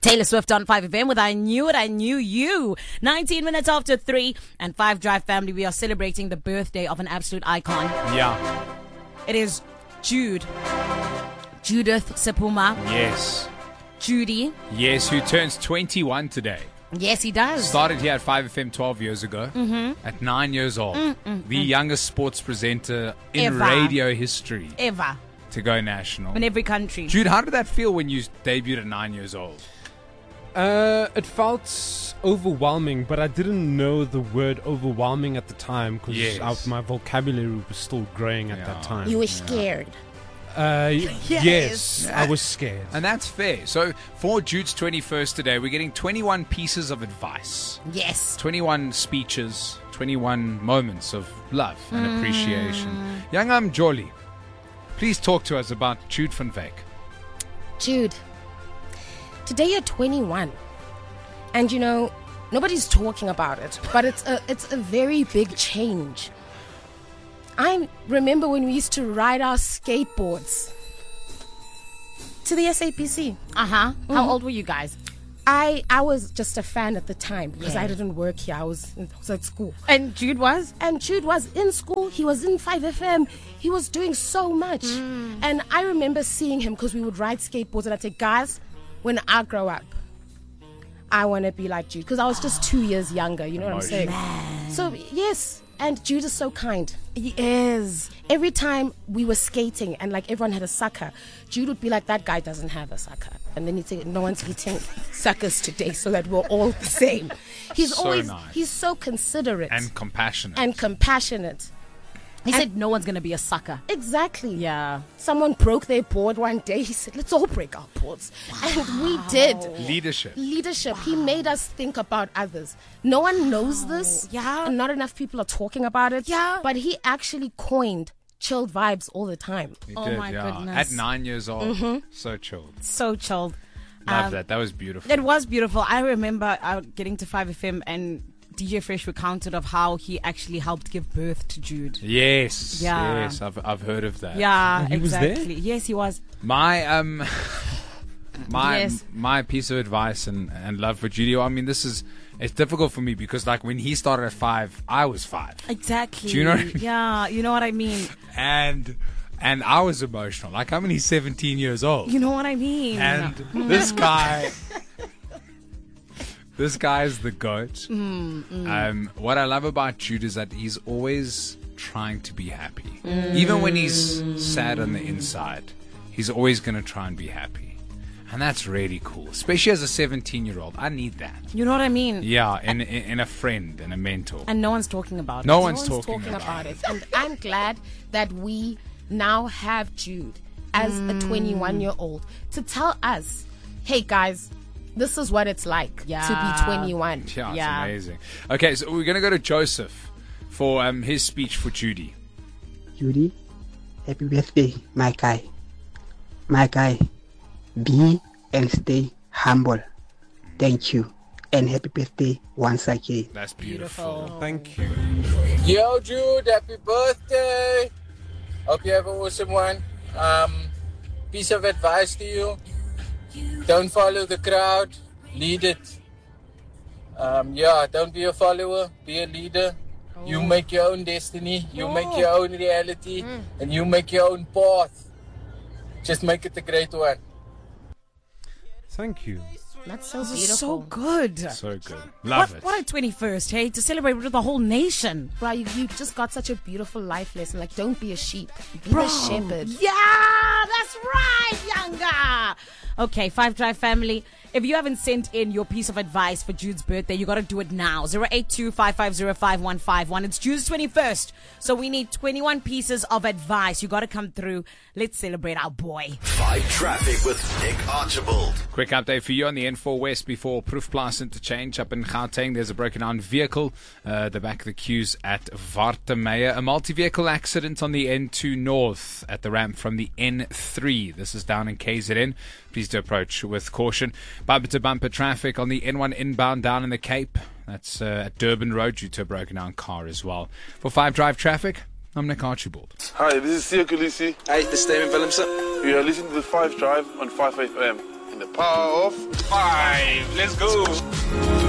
Taylor Swift on 5FM with I Knew It, I Knew You. 19 minutes after 3 and 5 Drive family, we are celebrating the birthday of an absolute icon. Yeah. It is Judith Sephuma. Yes. Judy. Yes, who turns 21 today. Yes, he does. Started here at 5FM 12 years ago. At 9 years old. The youngest sports presenter in Ever. radio history Ever. to go national. In every country. Jude, how did that feel when you debuted at 9 years old? It felt overwhelming, but I didn't know the word overwhelming at the time because Yes. my vocabulary was still growing at that time. You were scared. Yes, I was scared. And that's fair. So for Jude's 21st today, we're getting 21 pieces of advice. Yes. 21 speeches, 21 moments of love and appreciation. Young Jolly, please talk to us about Jude van Wyk. Jude, today you're 21. And you know, nobody's talking about it, but it's a very big change. I remember when we used to ride our skateboards to the SAPC. How old were you guys? I was just a fan at the time because I didn't work here. I was at school. And Jude was? And Jude was in school. He was in 5FM. He was doing so much. And I remember seeing him because we would ride skateboards and I'd say, guys, when I grow up, I want to be like Jude. Because I was just 2 years younger. You know what I'm saying? So, yes. And Jude is so kind. He is. Every time we were skating and like everyone had a sucker, Jude would be like, that guy doesn't have a sucker. And then he'd say, no one's eating suckers today so that we're all the same. He's So always, nice. he's so considerate. And compassionate. And compassionate. He said no one's going to be a sucker. Exactly. Yeah. Someone broke their board one day. He said, let's all break our boards. And we did. Leadership. He made us think about others. No one knows this. Yeah. And not enough people are talking about it. Yeah. But he actually coined chilled vibes all the time. He Oh did, my yeah. goodness. At 9 years old. So chilled. So chilled. Love that. That was beautiful. It was beautiful. I remember getting to 5FM and DJ Fresh recounted of how he actually helped give birth to Jude. Yes. Yeah. Yes. I've heard of that. Yeah, He was there? exactly. Yes, he was. My Yes. my piece of advice and love for Judy. I mean, it's difficult for me because like when he started at 5, I was 5. Exactly. Do you know what I mean? Yeah, you know what I mean. And I was emotional. Like I'm only 17 years old. You know what I mean. And this guy is the GOAT. What I love about Jude is that he's always trying to be happy. Even when he's sad on the inside, he's always going to try and be happy. And that's really cool. Especially as a 17-year-old. I need that. You know what I mean. Yeah, in a friend and a mentor. And no one's talking about it. No one's No one's talking talking about about it. And I'm glad that we now have Jude as a 21-year-old to tell us, hey guys, this is what it's like to be 21. Yeah, it's Yeah. amazing. Okay, so we're going to go to Joseph for his speech for Judy. Judy, happy birthday, my guy. My guy, be and stay humble. Thank you. And happy birthday once again. That's beautiful. Thank you. Yo, Jude, happy birthday. Hope you have an awesome one. Piece of advice to you. Don't follow the crowd. Lead it. Don't be a follower. Be a leader. You make your own destiny. You make your own reality. And you make your own path. Just make it a great one. Thank you. That's so This is beautiful. so good. So good. Love it. What a 21st, hey? To celebrate with the whole nation. Bro, you just got such a beautiful life lesson. Like, don't be a sheep. Be the shepherd. Yeah, that's right, younger. Okay, 5 Drive family. If you haven't sent in your piece of advice for Jude's birthday, you got to do it now. 082-550-5151. It's Jude's 21st. So we need 21 pieces of advice. You got to come through. Let's celebrate our boy. 5 Traffic with Nick Archibald. Quick update for you on the N4 West before Proefplaas interchange up in Gauteng. There's a broken down vehicle. The back of the queues at Wartemeyer. A multi-vehicle accident on the N2 North at the ramp from the N3. This is down in KZN. Please do approach with caution. Bumper-to-bumper traffic on the N1 inbound down in the Cape. That's at Durban Road due to a broken down car as well. For 5 Drive traffic, I'm Nick Archibald. Hi, this is Sia Kulisi. Hi, this is Steven Willemse. You are listening to the 5 Drive on 5 FM. In the power of 5. Let's go.